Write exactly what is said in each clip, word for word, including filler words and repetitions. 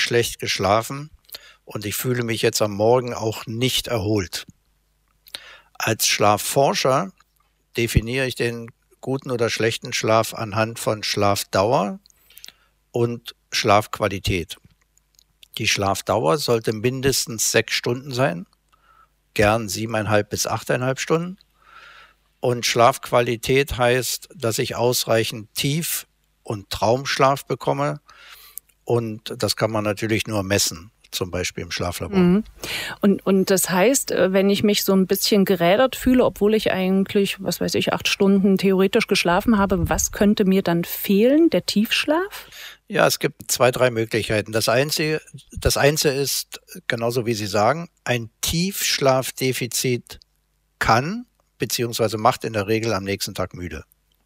schlecht geschlafen und ich fühle mich jetzt am Morgen auch nicht erholt. Als Schlafforscher definiere ich den guten oder schlechten Schlaf anhand von Schlafdauer und Schlafqualität. Die Schlafdauer sollte mindestens sechs Stunden sein, gern siebeneinhalb bis achteinhalb Stunden. Und Schlafqualität heißt, dass ich ausreichend Tief- und Traumschlaf bekomme. Und das kann man natürlich nur messen, zum Beispiel im Schlaflabor. Mhm. Und, und das heißt, wenn ich mich so ein bisschen gerädert fühle, obwohl ich eigentlich, was weiß ich, acht Stunden theoretisch geschlafen habe, was könnte mir dann fehlen? Der Tiefschlaf? Ja, es gibt zwei, drei Möglichkeiten. Das Einzige, das Einzige ist, genauso wie Sie sagen, ein Tiefschlafdefizit kann beziehungsweise macht in der Regel am nächsten Tag müde.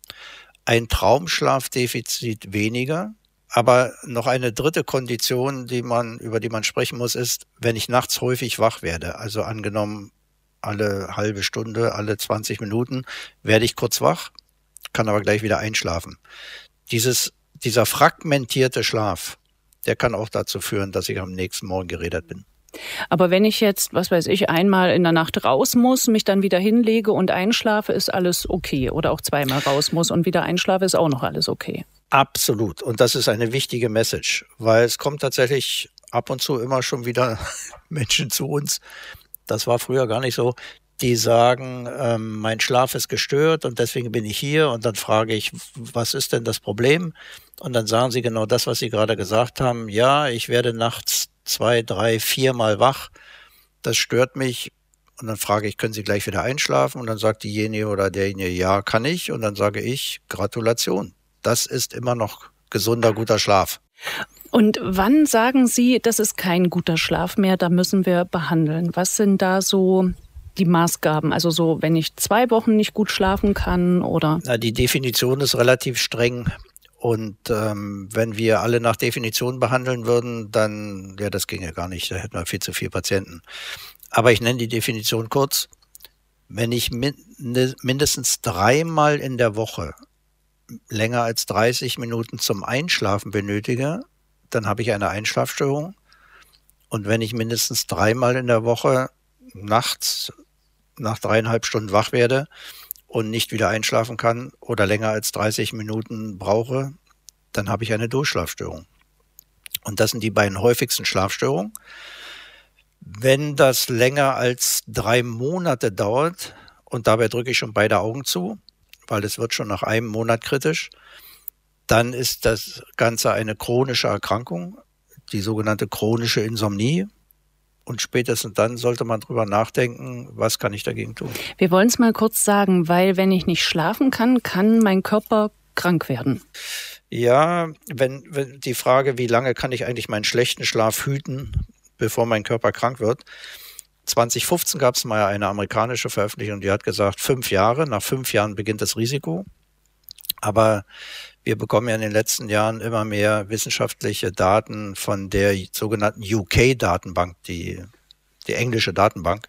Ein Traumschlafdefizit weniger. Aber noch eine dritte Kondition, die man, über die man sprechen muss, ist, wenn ich nachts häufig wach werde. Also angenommen, alle halbe Stunde, alle zwanzig Minuten werde ich kurz wach, kann aber gleich wieder einschlafen. Dieses, dieser fragmentierte Schlaf, der kann auch dazu führen, dass ich am nächsten Morgen gerädert bin. Aber wenn ich jetzt, was weiß ich, einmal in der Nacht raus muss, mich dann wieder hinlege und einschlafe, ist alles okay. Oder auch zweimal raus muss und wieder einschlafe, ist auch noch alles okay. Absolut. Und das ist eine wichtige Message, weil es kommt tatsächlich ab und zu immer schon wieder Menschen zu uns. Das war früher gar nicht so. Die sagen, ähm, mein Schlaf ist gestört und deswegen bin ich hier. Und dann frage ich, was ist denn das Problem? Und dann sagen sie genau das, was Sie gerade gesagt haben. Ja, ich werde nachts zwei, drei, viermal wach. Das stört mich. Und dann frage ich, können Sie gleich wieder einschlafen? Und dann sagt diejenige oder derjenige, ja, kann ich. Und dann sage ich, Gratulation. Das ist immer noch gesunder, guter Schlaf. Und wann sagen Sie, das ist kein guter Schlaf mehr, da müssen wir behandeln? Was sind da so die Maßgaben? Also so, wenn ich zwei Wochen nicht gut schlafen kann oder? Na, die Definition ist relativ streng. Und ähm, wenn wir alle nach Definition behandeln würden, dann, ja, das ginge gar nicht. Da hätten wir viel zu viele Patienten. Aber ich nenne die Definition kurz. Wenn ich min- mindestens dreimal in der Woche länger als dreißig Minuten zum Einschlafen benötige, dann habe ich eine Einschlafstörung. Und wenn ich mindestens dreimal in der Woche nachts nach dreieinhalb Stunden wach werde und nicht wieder einschlafen kann oder länger als dreißig Minuten brauche, dann habe ich eine Durchschlafstörung. Und das sind die beiden häufigsten Schlafstörungen. Wenn das länger als drei Monate dauert, und dabei drücke ich schon beide Augen zu, weil es wird schon nach einem Monat kritisch, dann ist das Ganze eine chronische Erkrankung, die sogenannte chronische Insomnie. Und spätestens dann sollte man drüber nachdenken, was kann ich dagegen tun. Wir wollen es mal kurz sagen, weil wenn ich nicht schlafen kann, kann mein Körper krank werden. Ja, wenn, wenn die Frage, wie lange kann ich eigentlich meinen schlechten Schlaf hüten, bevor mein Körper krank wird. zwanzig fünfzehn gab es mal eine amerikanische Veröffentlichung, die hat gesagt, fünf Jahre, nach fünf Jahren beginnt das Risiko. Aber wir bekommen ja in den letzten Jahren immer mehr wissenschaftliche Daten von der sogenannten U K-Datenbank, die, die englische Datenbank.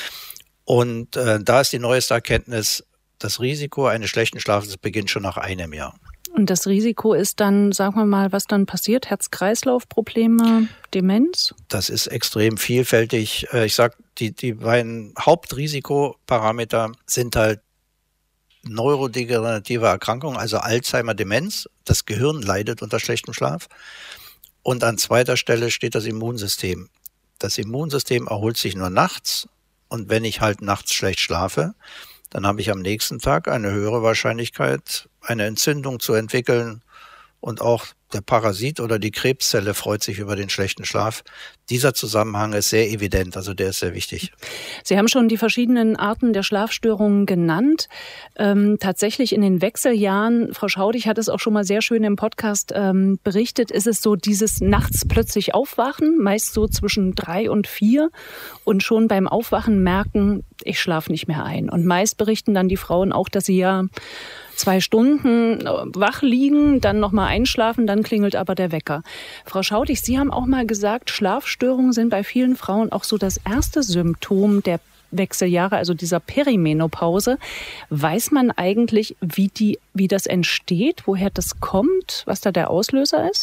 Und äh, da ist die neueste Erkenntnis, das Risiko eines schlechten Schlafes beginnt schon nach einem Jahr. Und das Risiko ist dann, sagen wir mal, was dann passiert? Herz-Kreislauf-Probleme, Demenz? Das ist extrem vielfältig. Ich sag, die, die beiden Hauptrisikoparameter sind halt neurodegenerative Erkrankungen, also Alzheimer, Demenz. Das Gehirn leidet unter schlechtem Schlaf. Und an zweiter Stelle steht das Immunsystem. Das Immunsystem erholt sich nur nachts. Und wenn ich halt nachts schlecht schlafe, dann habe ich am nächsten Tag eine höhere Wahrscheinlichkeit, eine Entzündung zu entwickeln. Und auch der Parasit oder die Krebszelle freut sich über den schlechten Schlaf. Dieser Zusammenhang ist sehr evident, also der ist sehr wichtig. Sie haben schon die verschiedenen Arten der Schlafstörungen genannt. Ähm, tatsächlich in den Wechseljahren, Frau Schaudig hat es auch schon mal sehr schön im Podcast ähm, berichtet, ist es so dieses nachts plötzlich aufwachen, meist so zwischen drei und vier und schon beim Aufwachen merken, ich schlafe nicht mehr ein. Und meist berichten dann die Frauen auch, dass sie ja zwei Stunden wach liegen, dann nochmal einschlafen, dann klingelt aber der Wecker. Frau Schaudig, Sie haben auch mal gesagt, Schlafstörungen sind bei vielen Frauen auch so das erste Symptom der Wechseljahre, also dieser Perimenopause. Weiß man eigentlich, wie die, wie das entsteht, woher das kommt, was da der Auslöser ist?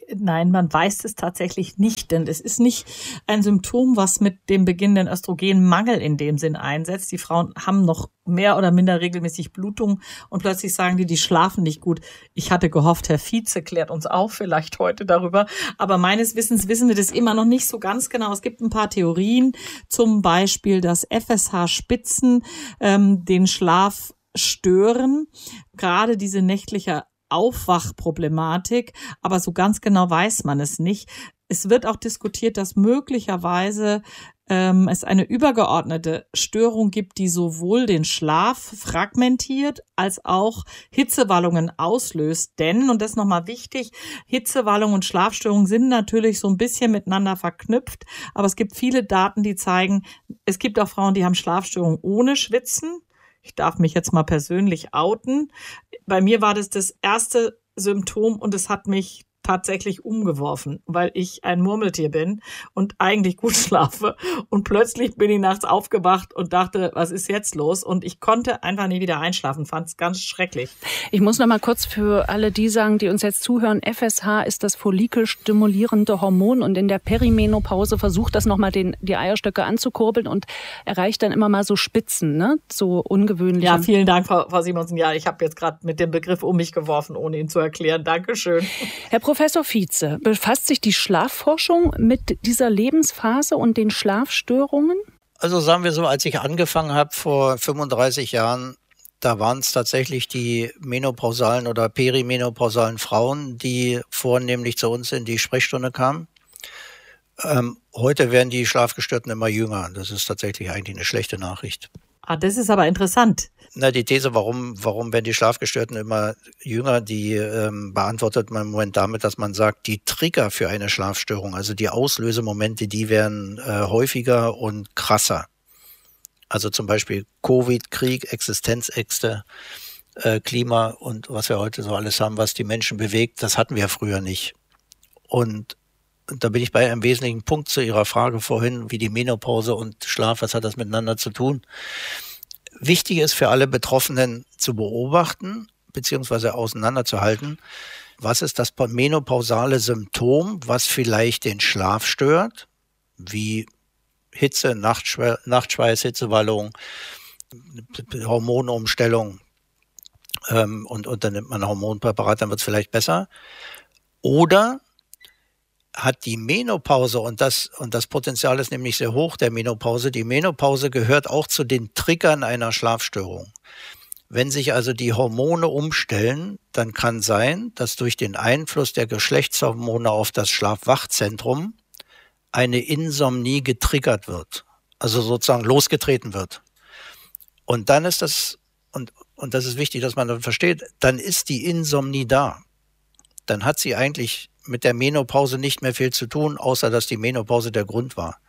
Nein, man weiß es tatsächlich nicht, denn es ist nicht ein Symptom, was mit dem beginnenden Östrogenmangel in dem Sinn einsetzt. Die Frauen haben noch mehr oder minder regelmäßig Blutung und plötzlich sagen die, die schlafen nicht gut. Ich hatte gehofft, Herr Vize klärt uns auf vielleicht heute darüber, aber meines Wissens wissen wir das immer noch nicht so ganz genau. Es gibt ein paar Theorien, zum Beispiel, dass F S H-Spitzen ähm, den Schlaf stören, gerade diese nächtliche Aufwachproblematik, aber so ganz genau weiß man es nicht. Es wird auch diskutiert, dass möglicherweise ähm, es eine übergeordnete Störung gibt, die sowohl den Schlaf fragmentiert als auch Hitzewallungen auslöst. Denn, und das ist nochmal wichtig, Hitzewallungen und Schlafstörungen sind natürlich so ein bisschen miteinander verknüpft, aber es gibt viele Daten, die zeigen, es gibt auch Frauen, die haben Schlafstörungen ohne Schwitzen. Ich darf mich jetzt mal persönlich outen. Bei mir war das das erste Symptom und es hat mich tatsächlich umgeworfen, weil ich ein Murmeltier bin und eigentlich gut schlafe. Und plötzlich bin ich nachts aufgewacht und dachte, was ist jetzt los? Und ich konnte einfach nie wieder einschlafen, fand es ganz schrecklich. Ich muss noch mal kurz für alle die sagen, die uns jetzt zuhören, F S H ist das follikelstimulierende Hormon und in der Perimenopause versucht das noch mal den, die Eierstöcke anzukurbeln und erreicht dann immer mal so Spitzen, ne? So ungewöhnlich. Ja, vielen Dank, Frau, Frau Simonsen. Ja, ich habe jetzt gerade mit dem Begriff um mich geworfen, ohne ihn zu erklären. Dankeschön. Herr Professor Vize, befasst sich die Schlafforschung mit dieser Lebensphase und den Schlafstörungen? Also sagen wir so, als ich angefangen habe vor fünfunddreißig Jahren, da waren es tatsächlich die menopausalen oder perimenopausalen Frauen, die vornehmlich zu uns in die Sprechstunde kamen. Ähm, heute werden die Schlafgestörten immer jünger. Das ist tatsächlich eigentlich eine schlechte Nachricht. Ah, das ist aber interessant. Na, die These, warum, warum werden die Schlafgestörten immer jünger, die ähm, beantwortet man im Moment damit, dass man sagt, die Trigger für eine Schlafstörung, also die Auslösemomente, die werden äh, häufiger und krasser. Also zum Beispiel Covid, Krieg, Existenzängste, äh, Klima und was wir heute so alles haben, was die Menschen bewegt, das hatten wir früher nicht. Und da bin ich bei einem wesentlichen Punkt zu Ihrer Frage vorhin, wie die Menopause und Schlaf, was hat das miteinander zu tun? Wichtig ist für alle Betroffenen zu beobachten bzw. auseinanderzuhalten, was ist das menopausale Symptom, was vielleicht den Schlaf stört, wie Hitze, Nachtschwe- Nachtschweiß, Hitzewallung, Hormonumstellung ähm, und, und dann nimmt man ein Hormonpräparat, dann wird es vielleicht besser. Oder hat die Menopause, und das, und das Potenzial ist nämlich sehr hoch der Menopause, die Menopause gehört auch zu den Triggern einer Schlafstörung. Wenn sich also die Hormone umstellen, dann kann sein, dass durch den Einfluss der Geschlechtshormone auf das Schlaf-Wach-Zentrum eine Insomnie getriggert wird, also sozusagen losgetreten wird. Und dann ist das, und, und das ist wichtig, dass man dann versteht, dann ist die Insomnie da. Dann hat sie eigentlich mit der Menopause nicht mehr viel zu tun, außer dass die Menopause der Grund war.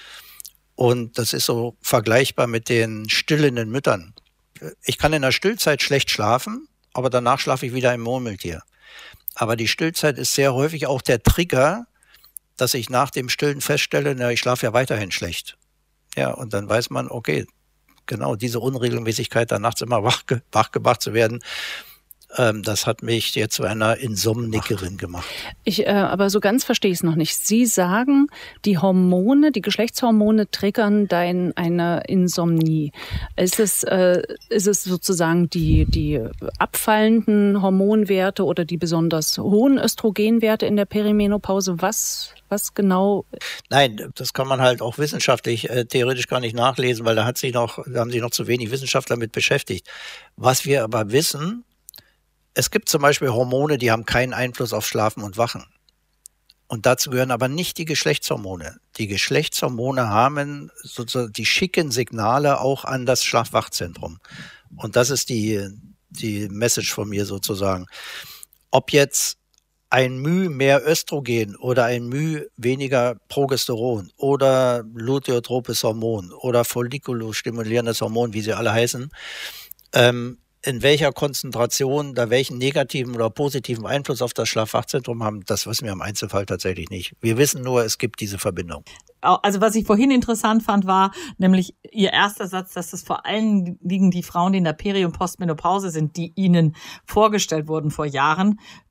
Und das ist so vergleichbar mit den stillenden Müttern. Ich kann in der Stillzeit schlecht schlafen, aber danach schlafe ich wieder im Murmeltier. Aber die Stillzeit ist sehr häufig auch der Trigger, dass ich nach dem Stillen feststelle, na, ich schlafe ja weiterhin schlecht. Ja, und dann weiß man, okay, genau diese Unregelmäßigkeit, da nachts immer wach, wach gemacht zu werden, das hat mich jetzt zu einer Insomnikerin gemacht. Ich, äh, aber so ganz verstehe ich es noch nicht. Sie sagen, die Hormone, die Geschlechtshormone triggern dein, eine Insomnie. Ist es, äh, ist es sozusagen die, die abfallenden Hormonwerte oder die besonders hohen Östrogenwerte in der Perimenopause? Was, was genau? Nein, das kann man halt auch wissenschaftlich äh, theoretisch gar nicht nachlesen, weil da hat sich noch, da haben sich noch zu wenig Wissenschaftler mit beschäftigt. Was wir aber wissen, es gibt zum Beispiel Hormone, die haben keinen Einfluss auf Schlafen und Wachen. Und dazu gehören aber nicht die Geschlechtshormone. Die Geschlechtshormone haben sozusagen, die schicken Signale auch an das Schlaf-Wach-Zentrum. Und das ist die, die Message von mir sozusagen. Ob jetzt ein Müh mehr Östrogen oder ein Müh weniger Progesteron oder luteotropes Hormon oder follikulostimulierendes Hormon, wie sie alle heißen, ähm, in welcher Konzentration, da welchen negativen oder positiven Einfluss auf das Schlaf-Wach-Zentrum haben, das wissen wir im Einzelfall tatsächlich nicht. Wir wissen nur, es gibt diese Verbindung. Also was ich vorhin interessant fand, war nämlich Ihr erster Satz, dass es vor allen Dingen die Frauen, die in der Peri- und Postmenopause sind, die Ihnen vorgestellt wurden vor Jahren.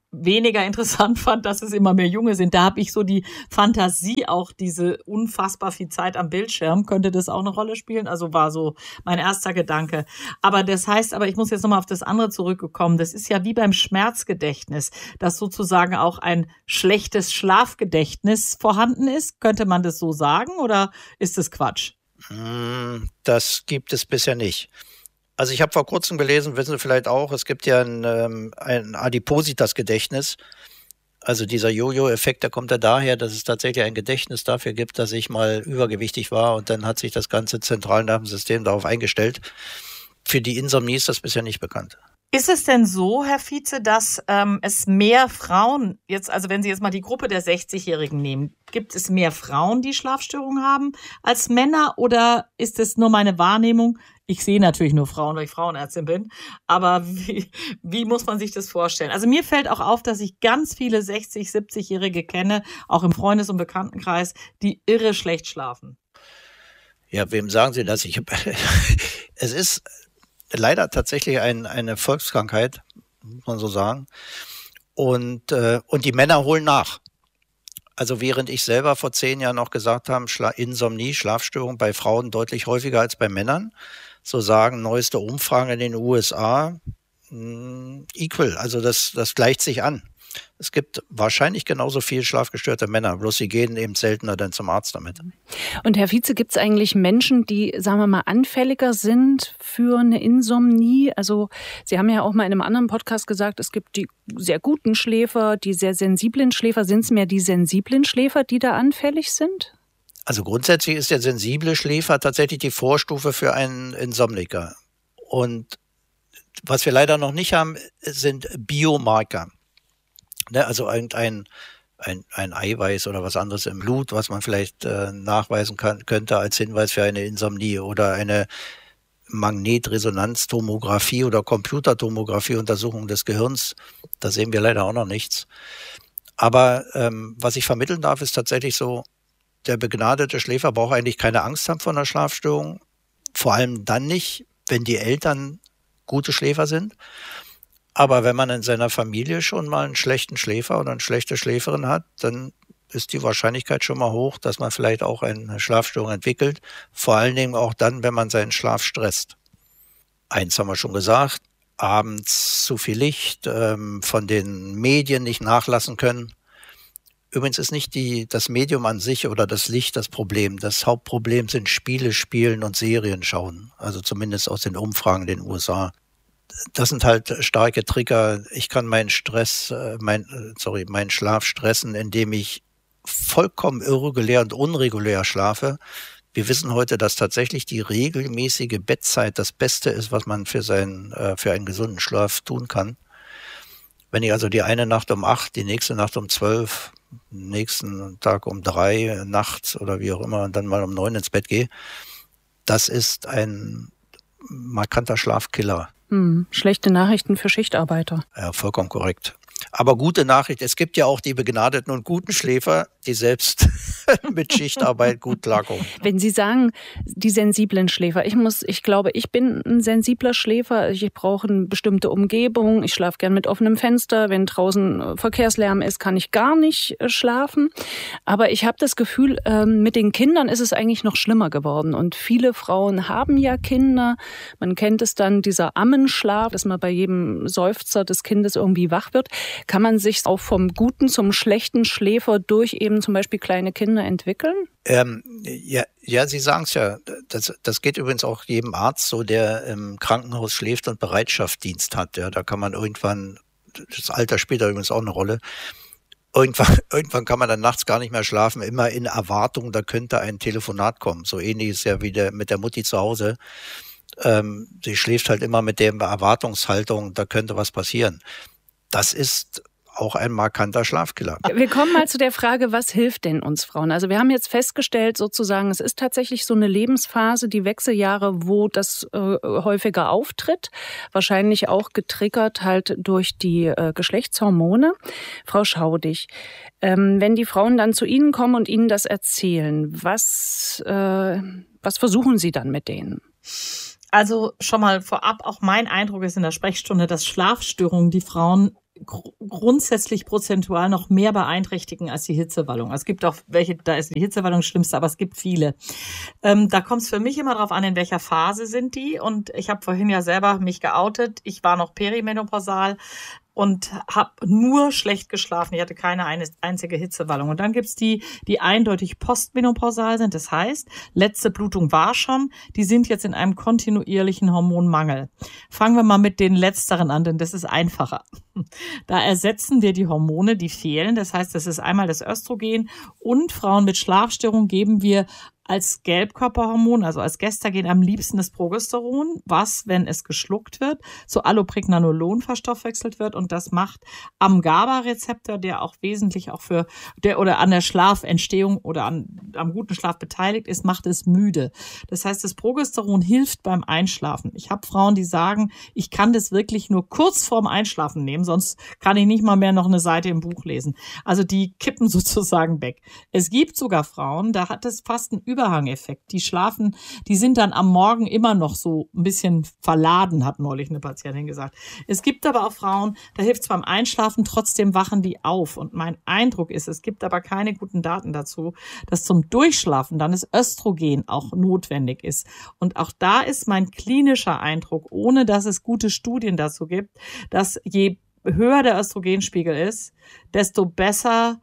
weniger interessant fand, dass es immer mehr Junge sind. Da habe ich so die Fantasie, auch diese unfassbar viel Zeit am Bildschirm. Könnte das auch eine Rolle spielen? Also war so mein erster Gedanke. Aber das heißt, aber ich muss jetzt nochmal auf das andere zurückkommen. Das ist ja wie beim Schmerzgedächtnis, dass sozusagen auch ein schlechtes Schlafgedächtnis vorhanden ist. Könnte man das so sagen oder ist das Quatsch? Das gibt es bisher nicht. Also ich habe vor kurzem gelesen, wissen Sie vielleicht auch, es gibt ja ein, ähm, ein Adipositas-Gedächtnis. Also dieser Jojo-Effekt, der kommt ja daher, dass es tatsächlich ein Gedächtnis dafür gibt, dass ich mal übergewichtig war und dann hat sich das ganze Zentralnervensystem darauf eingestellt. Für die Insomnie ist das bisher nicht bekannt. Ist es denn so, Herr Vize, dass ähm, es mehr Frauen, jetzt, also wenn Sie jetzt mal die Gruppe der sechzigjährigen nehmen, gibt es mehr Frauen, die Schlafstörungen haben als Männer oder ist es nur meine Wahrnehmung? Ich sehe natürlich nur Frauen, weil ich Frauenärztin bin, aber wie, wie muss man sich das vorstellen? Also mir fällt auch auf, dass ich ganz viele sechzig-, siebzigjährige kenne, auch im Freundes- und Bekanntenkreis, die irre schlecht schlafen. Ja, wem sagen Sie das? Ich hab, es ist leider tatsächlich ein, eine Volkskrankheit, muss man so sagen. Und, äh, und die Männer holen nach. Also während ich selber vor zehn Jahren noch gesagt habe, Schla- Insomnie, Schlafstörung bei Frauen deutlich häufiger als bei Männern, so sagen neueste Umfragen in den U S A, mh, equal, also das, das gleicht sich an. Es gibt wahrscheinlich genauso viel schlafgestörte Männer, bloß sie gehen eben seltener dann zum Arzt damit. Und Herr Vize, gibt es eigentlich Menschen, die, sagen wir mal, anfälliger sind für eine Insomnie? Also Sie haben ja auch mal in einem anderen Podcast gesagt, es gibt die sehr guten Schläfer, die sehr sensiblen Schläfer. Sind es mehr die sensiblen Schläfer, die da anfällig sind? Also grundsätzlich ist der sensible Schläfer tatsächlich die Vorstufe für einen Insomniker. Und was wir leider noch nicht haben, sind Biomarker. Also irgendein ein, ein Eiweiß oder was anderes im Blut, was man vielleicht äh, nachweisen kann, könnte als Hinweis für eine Insomnie oder eine Magnetresonanztomographie oder Computertomographie-Untersuchung des Gehirns. Da sehen wir leider auch noch nichts. Aber ähm, was ich vermitteln darf, ist tatsächlich so, der begnadete Schläfer braucht eigentlich keine Angst haben vor einer Schlafstörung. Vor allem dann nicht, wenn die Eltern gute Schläfer sind. Aber wenn man in seiner Familie schon mal einen schlechten Schläfer oder eine schlechte Schläferin hat, dann ist die Wahrscheinlichkeit schon mal hoch, dass man vielleicht auch eine Schlafstörung entwickelt. Vor allen Dingen auch dann, wenn man seinen Schlaf stresst. Eins haben wir schon gesagt, abends zu viel Licht, ähm, von den Medien nicht nachlassen können. Übrigens ist nicht die, das Medium an sich oder das Licht das Problem. Das Hauptproblem sind Spiele spielen und Serien schauen. Also zumindest aus den Umfragen in den U S A. Das sind halt starke Trigger. Ich kann meinen Stress, mein, sorry, meinen Schlaf stressen, indem ich vollkommen irregulär und unregulär schlafe. Wir wissen heute, dass tatsächlich die regelmäßige Bettzeit das Beste ist, was man für seinen, für einen gesunden Schlaf tun kann. Wenn ich also die eine Nacht um acht, die nächste Nacht um zwölf, nächsten Tag um drei nachts oder wie auch immer und dann mal um neun ins Bett gehe, das ist ein markanter Schlafkiller. Hm, schlechte Nachrichten für Schichtarbeiter. Ja, vollkommen korrekt. Aber gute Nachricht, es gibt ja auch die begnadeten und guten Schläfer, die selbst mit Schichtarbeit gut klarkommen. Wenn Sie sagen, die sensiblen Schläfer, ich muss, ich glaube, ich bin ein sensibler Schläfer. Ich brauche eine bestimmte Umgebung. Ich schlafe gern mit offenem Fenster. Wenn draußen Verkehrslärm ist, kann ich gar nicht schlafen. Aber ich habe das Gefühl, mit den Kindern ist es eigentlich noch schlimmer geworden. Und viele Frauen haben ja Kinder. Man kennt es dann, dieser Ammenschlaf, dass man bei jedem Seufzer des Kindes irgendwie wach wird. Kann man sich auch vom guten zum schlechten Schläfer durch eben zum Beispiel kleine Kinder entwickeln? Ähm, ja, ja, Sie sagen es ja. Das, das geht übrigens auch jedem Arzt so, der im Krankenhaus schläft und Bereitschaftsdienst hat. Ja, da kann man irgendwann, das Alter spielt da übrigens auch eine Rolle, irgendwann, irgendwann kann man dann nachts gar nicht mehr schlafen, immer in Erwartung, da könnte ein Telefonat kommen. So ähnlich ist ja wie der, mit der Mutti zu Hause. Ähm, sie schläft halt immer mit der Erwartungshaltung, da könnte was passieren. Das ist auch ein markanter Schlafkiller. Wir kommen mal zu der Frage, was hilft denn uns Frauen? Also wir haben jetzt festgestellt, sozusagen, es ist tatsächlich so eine Lebensphase, die Wechseljahre, wo das äh, häufiger auftritt. Wahrscheinlich auch getriggert halt durch die äh, Geschlechtshormone. Frau Schaudig, ähm, wenn die Frauen dann zu Ihnen kommen und Ihnen das erzählen, was, äh, was versuchen Sie dann mit denen? Also schon mal vorab, auch mein Eindruck ist in der Sprechstunde, dass Schlafstörungen die Frauen gr- grundsätzlich prozentual noch mehr beeinträchtigen als die Hitzewallung. Es gibt auch welche, da ist die Hitzewallung das Schlimmste, aber es gibt viele. Ähm, da kommt es für mich immer darauf an, in welcher Phase sind die. Und ich habe vorhin ja selber mich geoutet. Ich war noch perimenopausal und habe nur schlecht geschlafen. Ich hatte keine eine, einzige Hitzewallung. Und dann gibt's die, die eindeutig postmenopausal sind. Das heißt, letzte Blutung war schon, die sind jetzt in einem kontinuierlichen Hormonmangel. Fangen wir mal mit den letzteren an, denn das ist einfacher. Da ersetzen wir die Hormone, die fehlen. Das heißt, das ist einmal das Östrogen und Frauen mit Schlafstörungen geben wir als Gelbkörperhormon, also als Gestagen am liebsten das Progesteron, was, wenn es geschluckt wird, zu Allopregnanolon verstoffwechselt wird und das macht am GABA-Rezeptor, der auch wesentlich auch für der oder an der Schlafentstehung oder an, am guten Schlaf beteiligt ist, macht es müde. Das heißt, das Progesteron hilft beim Einschlafen. Ich habe Frauen, die sagen, ich kann das wirklich nur kurz vorm Einschlafen nehmen, sonst kann ich nicht mal mehr noch eine Seite im Buch lesen. Also die kippen sozusagen weg. Es gibt sogar Frauen, da hat es fast einen Überhangeffekt. Die schlafen, die sind dann am Morgen immer noch so ein bisschen verladen, hat neulich eine Patientin gesagt. Es gibt aber auch Frauen, da hilft es beim Einschlafen, trotzdem wachen die auf. Und mein Eindruck ist, es gibt aber keine guten Daten dazu, dass zum Durchschlafen dann das Östrogen auch notwendig ist. Und auch da ist mein klinischer Eindruck, ohne dass es gute Studien dazu gibt, dass je höher der Östrogenspiegel ist, desto besser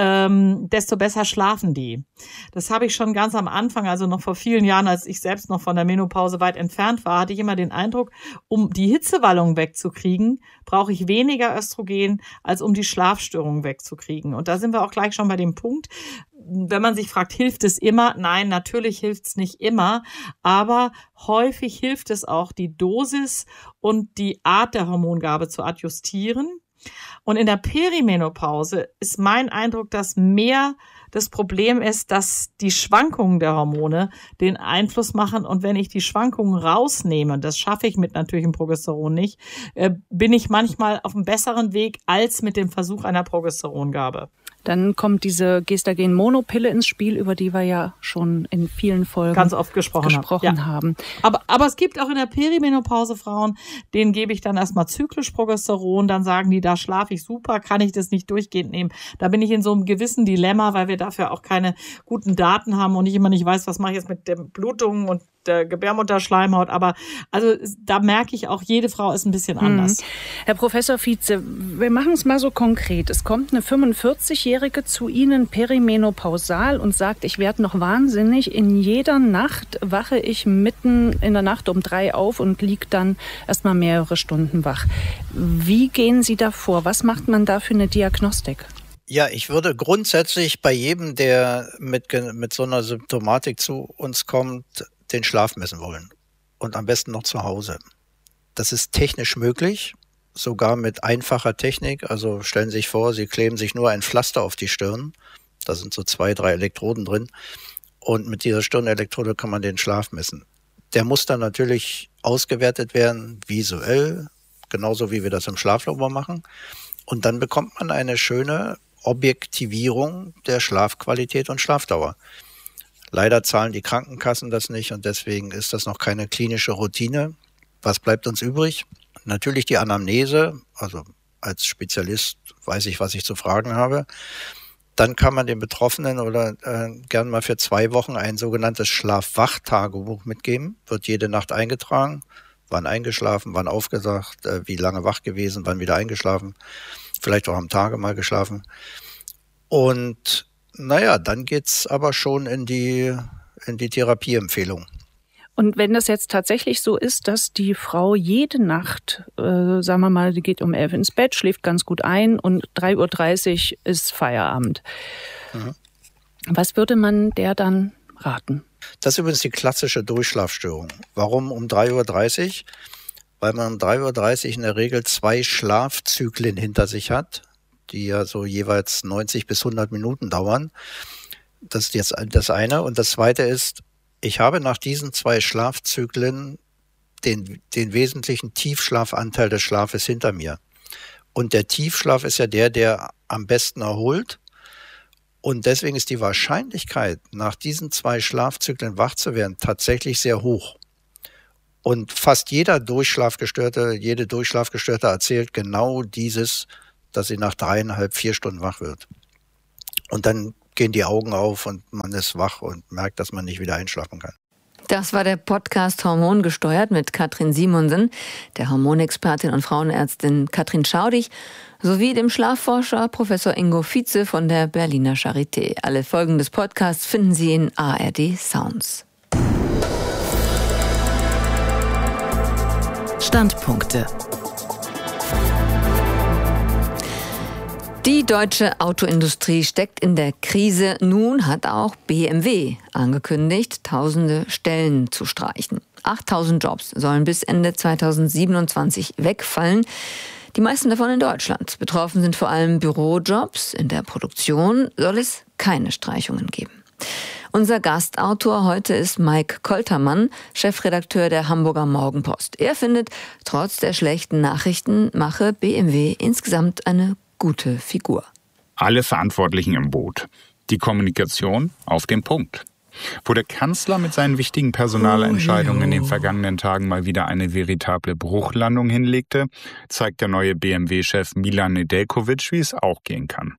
Ähm, desto besser schlafen die. Das habe ich schon ganz am Anfang, also noch vor vielen Jahren, als ich selbst noch von der Menopause weit entfernt war, hatte ich immer den Eindruck, um die Hitzewallung wegzukriegen, brauche ich weniger Östrogen, als um die Schlafstörungen wegzukriegen. Und da sind wir auch gleich schon bei dem Punkt, wenn man sich fragt, hilft es immer? Nein, natürlich hilft es nicht immer, aber häufig hilft es auch, die Dosis und die Art der Hormongabe zu adjustieren. Und in der Perimenopause ist mein Eindruck, dass mehr das Problem ist, dass die Schwankungen der Hormone den Einfluss machen. Und wenn ich die Schwankungen rausnehme, das schaffe ich mit natürlichem Progesteron nicht, äh, bin ich manchmal auf einem besseren Weg als mit dem Versuch einer Progesterongabe. Dann kommt diese Gestagen-Monopille ins Spiel, über die wir ja schon in vielen Folgen ganz oft gesprochen, gesprochen ja. haben. Aber, aber es gibt auch in der Perimenopause Frauen, denen gebe ich dann erstmal zyklisch Progesteron, dann sagen die, da schlafe ich super, kann ich das nicht durchgehend nehmen. Da bin ich in so einem gewissen Dilemma, weil wir dafür auch keine guten Daten haben und ich immer nicht weiß, was mache ich jetzt mit den Blutungen und der Gebärmutterschleimhaut. Aber also da merke ich auch, jede Frau ist ein bisschen anders. Hm. Herr Professor Vize, wir machen es mal so konkret. Es kommt eine fünfundvierzigjährige zu Ihnen perimenopausal und sagt, ich werde noch wahnsinnig. In jeder Nacht wache ich mitten in der Nacht um drei auf und liege dann erstmal mehrere Stunden wach. Wie gehen Sie da vor? Was macht man da für eine Diagnostik? Ja, ich würde grundsätzlich bei jedem, der mit, mit so einer Symptomatik zu uns kommt, den Schlaf messen wollen. Und am besten noch zu Hause. Das ist technisch möglich, sogar mit einfacher Technik. Also stellen Sie sich vor, Sie kleben sich nur ein Pflaster auf die Stirn. Da sind so zwei, drei Elektroden drin. Und mit dieser Stirnelektrode kann man den Schlaf messen. Der muss dann natürlich ausgewertet werden, visuell, genauso wie wir das im Schlaflabor machen. Und dann bekommt man eine schöne Objektivierung der Schlafqualität und Schlafdauer. Leider zahlen die Krankenkassen das nicht und deswegen ist das noch keine klinische Routine. Was bleibt uns übrig? Natürlich die Anamnese, also als Spezialist weiß ich, was ich zu fragen habe. Dann kann man den Betroffenen oder äh, gern mal für zwei Wochen ein sogenanntes Schlaf-Wach-Tagebuch mitgeben. Wird jede Nacht eingetragen, wann eingeschlafen, wann aufgewacht, äh, wie lange wach gewesen, wann wieder eingeschlafen, vielleicht auch am Tage mal geschlafen. Und naja, dann geht's aber schon in die, in die Therapieempfehlung. Und wenn das jetzt tatsächlich so ist, dass die Frau jede Nacht, äh, sagen wir mal, die geht um elf ins Bett, schläft ganz gut ein und drei Uhr dreißig ist Feierabend. Mhm. Was würde man der dann raten? Das ist übrigens die klassische Durchschlafstörung. Warum um drei Uhr dreißig? Weil man um drei Uhr dreißig in der Regel zwei Schlafzyklen hinter sich hat, die ja so jeweils neunzig bis hundert Minuten dauern. Das ist jetzt das eine. Und das zweite ist, ich habe nach diesen zwei Schlafzyklen den, den wesentlichen Tiefschlafanteil des Schlafes hinter mir. Und der Tiefschlaf ist ja der, der am besten erholt. Und deswegen ist die Wahrscheinlichkeit, nach diesen zwei Schlafzyklen wach zu werden, tatsächlich sehr hoch. Und fast jeder Durchschlafgestörte, jede Durchschlafgestörte erzählt genau dieses, dass sie nach dreieinhalb, vier Stunden wach wird. Und dann gehen die Augen auf und man ist wach und merkt, dass man nicht wieder einschlafen kann. Das war der Podcast Hormongesteuert mit Katrin Simonsen, der Hormonexpertin und Frauenärztin Katrin Schaudig sowie dem Schlafforscher Professor Ingo Vize von der Berliner Charité. Alle Folgen des Podcasts finden Sie in A R D Sounds. Standpunkte. Die deutsche Autoindustrie steckt in der Krise. Nun hat auch B M W angekündigt, tausende Stellen zu streichen. achttausend Jobs sollen bis Ende zweitausendsiebenundzwanzig wegfallen. Die meisten davon in Deutschland. Betroffen sind vor allem Bürojobs. In der Produktion soll es keine Streichungen geben. Unser Gastautor heute ist Mike Koltermann, Chefredakteur der Hamburger Morgenpost. Er findet, trotz der schlechten Nachrichten mache B M W insgesamt eine gute Figur. Alle Verantwortlichen im Boot. Die Kommunikation auf den Punkt. Wo der Kanzler mit seinen wichtigen Personalentscheidungen in den vergangenen Tagen mal wieder eine veritable Bruchlandung hinlegte, zeigt der neue B M W-Chef Milan Nedeljkovic, wie es auch gehen kann.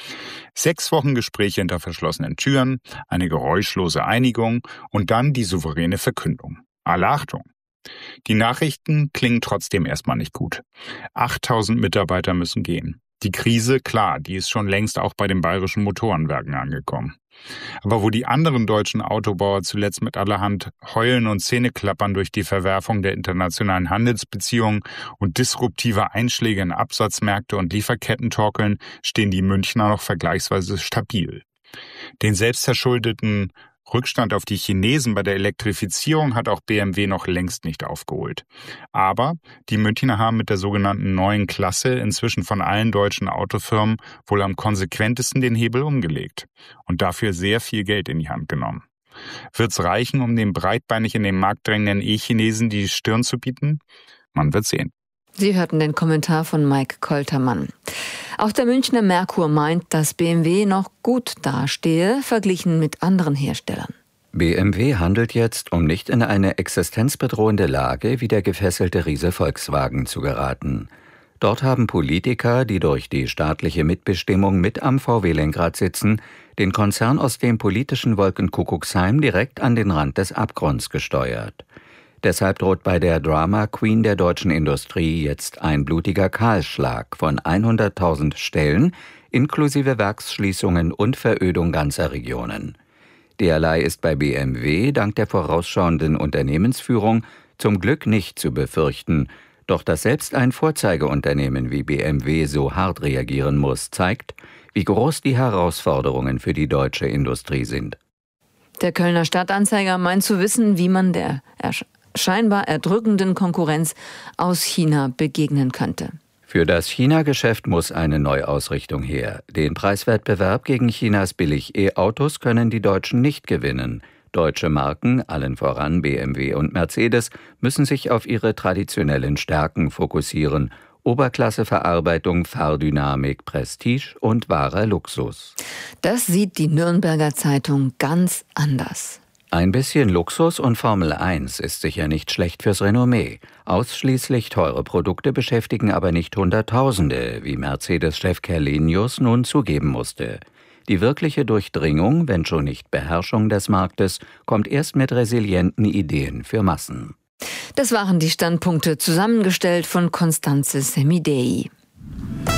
Sechs Wochen Gespräche hinter verschlossenen Türen, eine geräuschlose Einigung und dann die souveräne Verkündung. Alle Achtung! Die Nachrichten klingen trotzdem erstmal nicht gut. achttausend Mitarbeiter müssen gehen. Die Krise, klar, die ist schon längst auch bei den bayerischen Motorenwerken angekommen. Aber wo die anderen deutschen Autobauer zuletzt mit allerhand Heulen und Zähneklappern durch die Verwerfung der internationalen Handelsbeziehungen und disruptive Einschläge in Absatzmärkte und Lieferketten torkeln, stehen die Münchner noch vergleichsweise stabil. Den selbstverschuldeten Rückstand auf die Chinesen bei der Elektrifizierung hat auch B M W noch längst nicht aufgeholt. Aber die Münchner haben mit der sogenannten neuen Klasse inzwischen von allen deutschen Autofirmen wohl am konsequentesten den Hebel umgelegt und dafür sehr viel Geld in die Hand genommen. Wird's reichen, um den breitbeinig in den Markt drängenden E-Chinesen die Stirn zu bieten? Man wird sehen. Sie hörten den Kommentar von Mike Koltermann. Auch der Münchner Merkur meint, dass B M W noch gut dastehe, verglichen mit anderen Herstellern. B M W handelt jetzt, um nicht in eine existenzbedrohende Lage wie der gefesselte Riese Volkswagen zu geraten. Dort haben Politiker, die durch die staatliche Mitbestimmung mit am V W-Lenkrad sitzen, den Konzern aus dem politischen Wolkenkuckucksheim direkt an den Rand des Abgrunds gesteuert. Deshalb droht bei der Drama Queen der deutschen Industrie jetzt ein blutiger Kahlschlag von hunderttausend Stellen, inklusive Werksschließungen und Verödung ganzer Regionen. Derlei ist bei B M W dank der vorausschauenden Unternehmensführung zum Glück nicht zu befürchten. Doch dass selbst ein Vorzeigeunternehmen wie B M W so hart reagieren muss, zeigt, wie groß die Herausforderungen für die deutsche Industrie sind. Der Kölner Stadtanzeiger meint zu wissen, wie man der Ersch- scheinbar erdrückenden Konkurrenz aus China begegnen könnte. Für das China-Geschäft muss eine Neuausrichtung her. Den Preiswettbewerb gegen Chinas Billig-E-Autos können die Deutschen nicht gewinnen. Deutsche Marken, allen voran B M W und Mercedes, müssen sich auf ihre traditionellen Stärken fokussieren. Oberklasseverarbeitung, Fahrdynamik, Prestige und wahrer Luxus. Das sieht die Nürnberger Zeitung ganz anders. Ein bisschen Luxus und Formel eins ist sicher nicht schlecht fürs Renommee. Ausschließlich teure Produkte beschäftigen aber nicht Hunderttausende, wie Mercedes-Chef Kerlenius nun zugeben musste. Die wirkliche Durchdringung, wenn schon nicht Beherrschung des Marktes, kommt erst mit resilienten Ideen für Massen. Das waren die Standpunkte, zusammengestellt von Constanze Semidei.